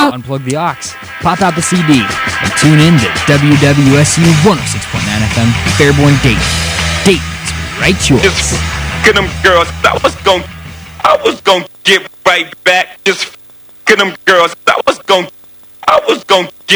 out. Unplug the aux. Pop out the CD. And tune in to WWSU 106.9 FM, Fairborn, Dayton. Dayton's right yours. Just f***ing them girls. I was gonna get right back. Just f***ing them girls. I was gonna get